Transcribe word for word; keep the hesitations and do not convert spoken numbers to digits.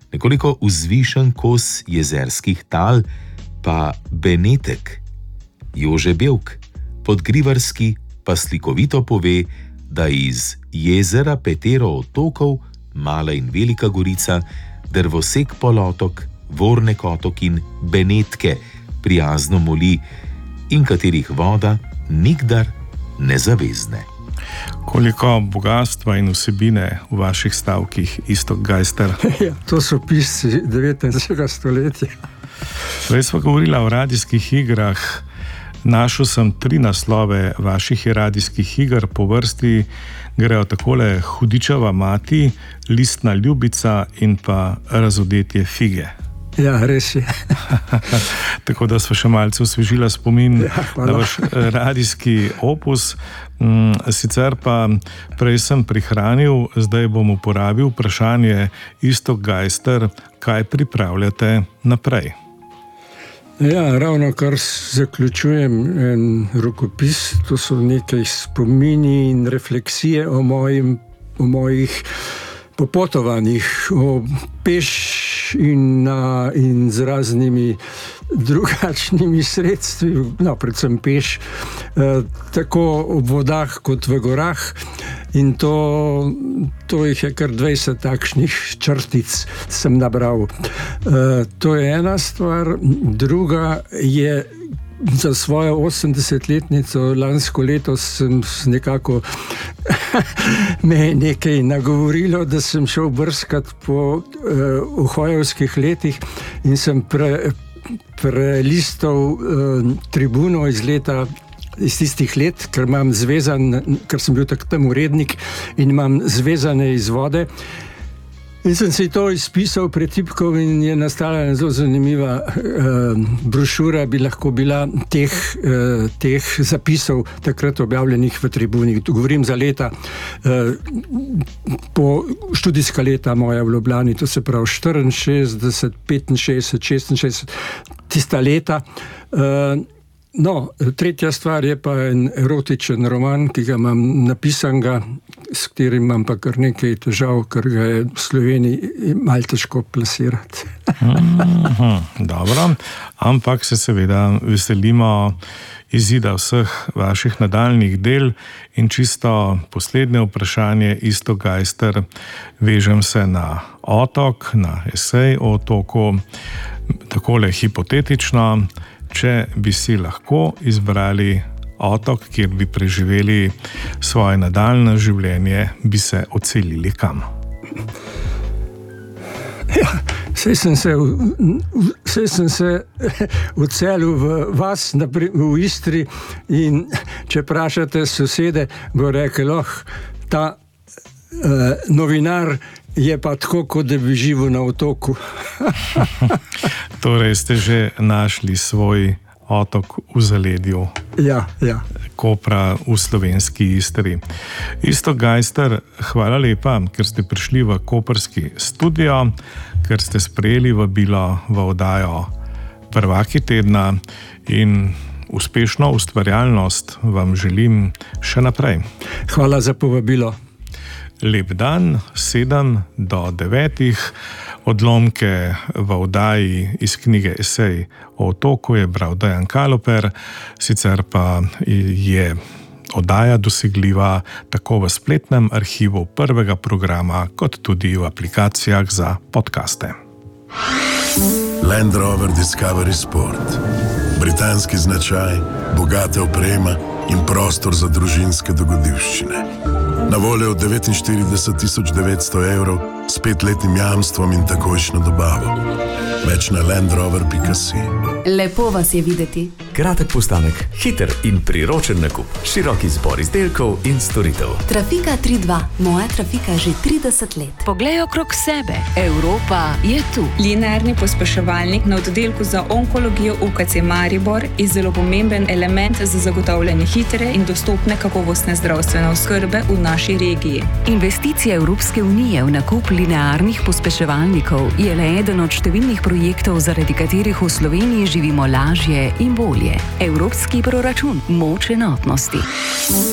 nekoliko vzvišen kos jezerskih tal pa Benetek. Jože Bevk, Podgrivarski, pa slikovito pove, da iz jezera petero otokov, Mala in Velika Gorica, Drvosek polotok, Vornek otok in Benetke prijazno moli in katerih voda nikdar ne zavezne. Koliko bogatstva in vsebine v vaših stavkih, Iztok Gajster? Ja, to so pisci devetnajstega stoletja. Prej smo govorili o radijskih igrah. Našel sem tri naslove vaših radijskih iger, po vrsti grejo takole: Hudičeva mati, Listna ljubica in pa Razodetje fige. Ja, res je. Tako da smo še malce osvežila spomin ja, na vaš radijski opus. Sicer pa prej sem prihranil, zdaj bom uporabil vprašanje, Iztok Gajster, kaj pripravljate naprej? Ja, ravno kar zaključujem en rokopis, to so nekaj spomini in refleksije o, mojim, o mojih popotovanjih, o peš in, na, in z raznimi drugačnimi sredstvi, no, predvsem peš, eh, tako ob vodah kot v gorah. In to, to jih je kar dvajset takšnih črtic sem nabral. E, to je ena stvar. Druga je, za svojo osemdesetletnico lansko leto sem nekako me nekaj nagovorilo, da sem šel brskat po uh, Ohojevskih letih in sem pre, prelistal uh, tribuno iz leta iz tistih let, ker imam zvezan, ker sem bil tak tam urednik in imam zvezane izvode. In sem si to izpisal, pretipkal in je nastala zelo zanimiva eh, brošura, bi lahko bila teh, eh, teh zapisov takrat objavljenih v tribuni. Govorim za leta, eh, po študijska leta moja v Ljubljani, to se pravi štiriinšestdeset, petinšestdeset, šestinšestdeset, tista leta. Eh, No, tretja stvar je pa en erotičen roman, ki ga imam napisanega, s katerim imam pa kar nekaj težav, ker ga je v Sloveniji malo težko plasirati. Aha, dobro, ampak se seveda veselimo izida vseh vaših nadaljnih del in čisto poslednje vprašanje, Iztok Gajster, vežem se na otok, na esej o otoku, takole hipotetično. Če bi si lahko izbrali otok, kjer bi preživeli svoje nadaljnje življenje, bi se odselili kam? Ja, saj sem se, saj sem se odselil v vas, v Istri, in če vprašate sosede, bo rekel, oh, ta uh, novinar je pa tako, kot da bi živel na otoku. Torej ste že našli svoj otok v zaledju ja, ja. Kopra v slovenski Istri. Iztok Gajster, hvala lepa, ker ste prišli v koprski studio, ker ste sprejeli vabilo v oddajo Prvaki tedna in uspešno ustvarjalnost vam želim še naprej. Hvala za povabilo. Lep dan, sedem do devetih. Odlomke v oddaji iz knjige Esej o otoku je bral Dejan Kaloper, sicer pa je oddaja dosegljiva tako v spletnem arhivu Prvega programa, kot tudi v aplikacijah za podcaste. Land Rover Discovery Sport. Britanski značaj, bogata oprema in prostor za družinske dogodivščine. Na voljo od devetinštirideset tisoč devetsto evrov s petletnim jamstvom in takojšnjo dobavo. Več na land rover pika si. Lepo vas je videti. Kratek postanek, hiter in priročen nakup, širok izbor izdelkov in storitev. Trafika tri dva, moja Trafika že trideset let. Poglej okrog sebe, Evropa je tu. Linearni pospeševalnik na oddelku za onkologijo U K C Maribor je zelo pomemben element za zagotavljanje hitre in dostopne kakovostne zdravstvene oskrbe v naši regiji. Investicija Evropske unije v nakup linearnih pospeševalnikov je le eden od številnih projektov, zaradi katerih v Sloveniji živimo lažje in bolje. Evropski proračun, moč enotnosti.